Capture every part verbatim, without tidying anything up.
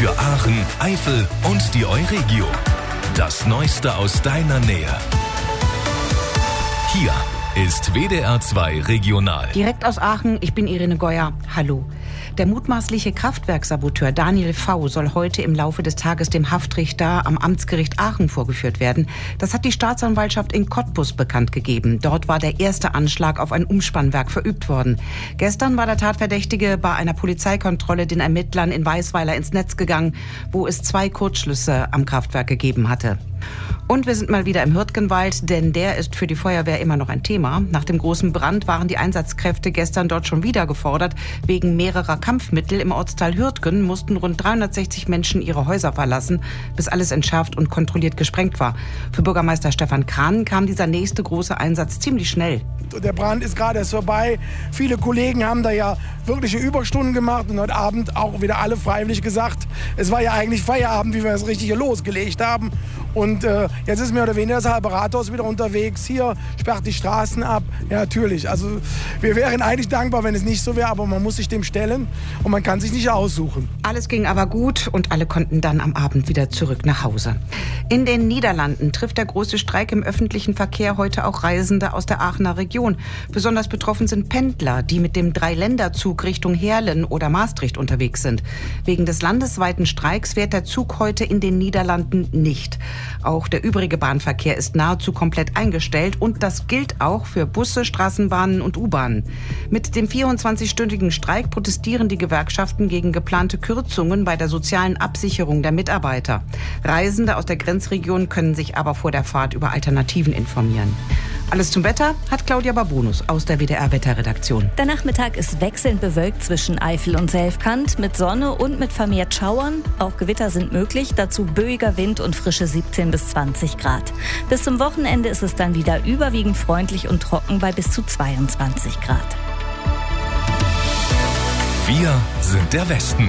Für Aachen, Eifel und die Euregio. Das Neueste aus deiner Nähe. Hier ist W D R zwei Regional. Direkt aus Aachen, ich bin Irene Geuer. Hallo. Der mutmaßliche Kraftwerksaboteur Daniel V. soll heute im Laufe des Tages dem Haftrichter am Amtsgericht Aachen vorgeführt werden. Das hat die Staatsanwaltschaft in Cottbus bekannt gegeben. Dort war der erste Anschlag auf ein Umspannwerk verübt worden. Gestern war der Tatverdächtige bei einer Polizeikontrolle den Ermittlern in Weisweiler ins Netz gegangen, wo es zwei Kurzschlüsse am Kraftwerk gegeben hatte. Und wir sind mal wieder im Hürtgenwald, denn der ist für die Feuerwehr immer noch ein Thema. Nach dem großen Brand waren die Einsatzkräfte gestern dort schon wieder gefordert. Wegen mehrerer Kampfmittel im Ortsteil Hürtgen mussten rund dreihundertsechzig Menschen ihre Häuser verlassen, bis alles entschärft und kontrolliert gesprengt war. Für Bürgermeister Stefan Krahn kam dieser nächste große Einsatz ziemlich schnell. Der Brand ist gerade erst vorbei. Viele Kollegen haben da ja wirkliche Überstunden gemacht und heute Abend auch wieder alle freiwillig gesagt, es war ja eigentlich Feierabend, wie wir es richtig hier losgelegt haben. Und äh, jetzt ist mehr oder weniger das halbe Rathaus wieder unterwegs. Hier sperrt die Straßen ab. Ja, natürlich. Also wir wären eigentlich dankbar, wenn es nicht so wäre, aber man muss sich dem stellen und man kann sich nicht aussuchen. Alles ging aber gut und alle konnten dann am Abend wieder zurück nach Hause. In den Niederlanden trifft der große Streik im öffentlichen Verkehr heute auch Reisende aus der Aachener Region. Besonders betroffen sind Pendler, die mit dem Dreiländerzug Richtung Heerlen oder Maastricht unterwegs sind. Wegen des landesweiten Streiks fährt der Zug heute in den Niederlanden nicht. Auch der übrige Bahnverkehr ist nahezu komplett eingestellt und das gilt auch für Busse, Straßenbahnen und U-Bahnen. Mit dem vierundzwanzigstündigen Streik protestieren die Gewerkschaften gegen geplante Kürzungen bei der sozialen Absicherung der Mitarbeiter. Reisende aus der Grenzregion können sich aber vor der Fahrt über Alternativen informieren. Alles zum Wetter hat Claudia Babunus aus der W D R-Wetterredaktion. Der Nachmittag ist wechselnd bewölkt zwischen Eifel und Selfkant mit Sonne und mit vermehrt Schauern. Auch Gewitter sind möglich, dazu böiger Wind und frische siebzehn bis zwanzig Grad. Bis zum Wochenende ist es dann wieder überwiegend freundlich und trocken bei bis zu zweiundzwanzig Grad. Wir sind der Westen.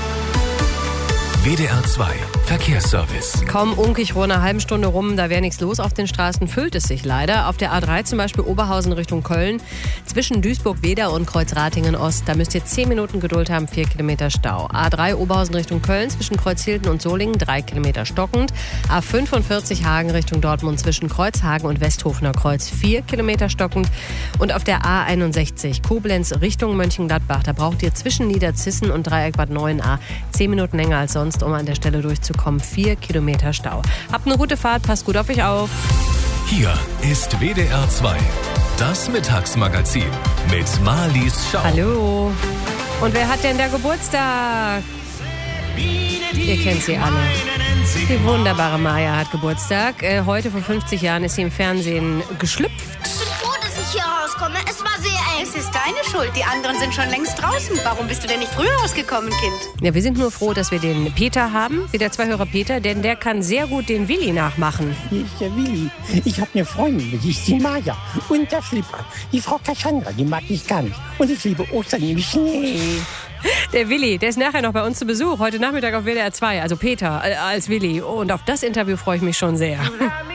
W D R zwei Verkehrsservice. Kaum unkig vor einer halben Stunde rum, da wäre nichts los auf den Straßen, füllt es sich leider. Auf der A drei zum Beispiel Oberhausen Richtung Köln, zwischen Duisburg-Weder und Kreuz-Ratingen-Ost, da müsst ihr zehn Minuten Geduld haben, vier Kilometer Stau. A drei Oberhausen Richtung Köln, zwischen Kreuzhilden und Solingen, drei Kilometer stockend. A fünfundvierzig Hagen Richtung Dortmund, zwischen Kreuzhagen und Westhofener Kreuz, vier Kilometer stockend. Und auf der A einundsechzig Koblenz Richtung Mönchengladbach, da braucht ihr zwischen Niederzissen und Dreieck Bad Neuenahr zehn Minuten länger als sonst, um an der Stelle durchzukommen. Vier Kilometer Stau. Habt eine gute Fahrt, passt gut auf euch auf. Hier ist W D R zwei, das Mittagsmagazin mit Marlies Schau. Hallo. Und wer hat denn da Geburtstag? Ihr kennt sie alle. Die wunderbare Maya hat Geburtstag. Äh, heute vor fünfzig Jahren ist sie im Fernsehen geschlüpft. Ich bin froh, dass ich hier rauskomme. Es war sehr eng. Es ist deine Schuld. Die anderen sind schon längst draußen. Warum bist du denn nicht früher rausgekommen, Kind? Ja, wir sind nur froh, dass wir den Peter haben, wie der Zweihörer Peter, denn der kann sehr gut den Willi nachmachen. Nicht der Willi. Ich habe eine Freundin, die ist die Maya. Und der Flipper. Die Frau Cassandra, die mag ich gar nicht. Und ich liebe Ostern im Schnee. Der Willi, der ist nachher noch bei uns zu Besuch. Heute Nachmittag auf W D R zwei. Also Peter äh, als Willi. Und auf das Interview freue ich mich schon sehr.